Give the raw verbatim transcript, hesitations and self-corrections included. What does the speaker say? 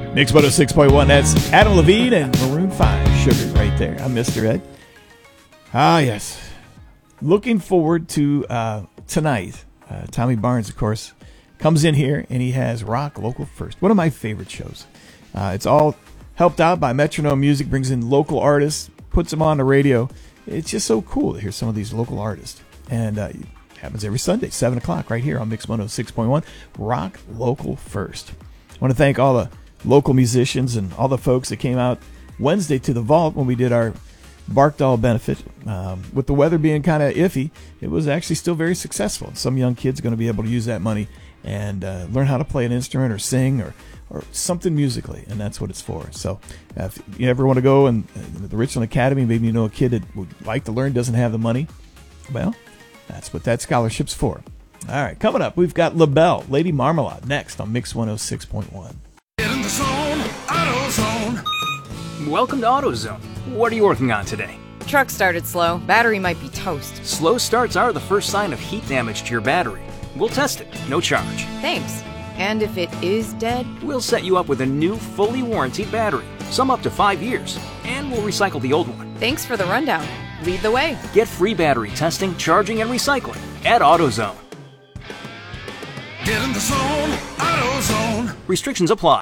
Mix one oh six point one, that's Adam Levine and Maroon five, Sugar, right there. I'm Mister Ed. Ah, yes. Looking forward to uh, tonight. Uh, Tommy Barnes, of course, comes in here, and he has Rock Local First, one of my favorite shows. Uh, it's all helped out by Metronome Music, brings in local artists, puts them on the radio. It's just so cool to hear some of these local artists. And uh, it happens every Sunday, seven o'clock, right here on Mix one oh six point one, Rock Local First. I want to thank all the local musicians and all the folks that came out Wednesday to the Vault when we did our Barkdoll benefit. Um, with the weather being kind of iffy, it was actually still very successful. Some young kids are going to be able to use that money and uh, learn how to play an instrument or sing or, or something musically, and that's what it's for. So uh, if you ever want to go and uh, the Richland Academy, maybe you know a kid that would like to learn, doesn't have the money, well, that's what that scholarship's for. All right, coming up, we've got LaBelle, Lady Marmalade, next on Mix one oh six point one. Get in the zone, AutoZone. Welcome to AutoZone. What are you working on today? Truck started slow. Battery might be toast. Slow starts are the first sign of heat damage to your battery. We'll test it, no charge. Thanks. And if it is dead? We'll set you up with a new, fully warranted battery, some up to five years, and we'll recycle the old one. Thanks for the rundown. Lead the way. Get free battery testing, charging, and recycling at AutoZone. Get in the zone, AutoZone. Restrictions apply.